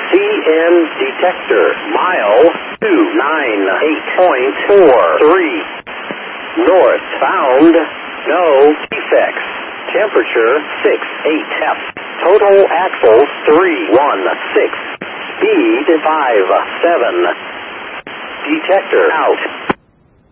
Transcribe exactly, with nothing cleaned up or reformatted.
C N detector, mile two nine eight point four three. North found, no defects. Temperature six eight F. Total axles three one six. Speed five seven. Detector out.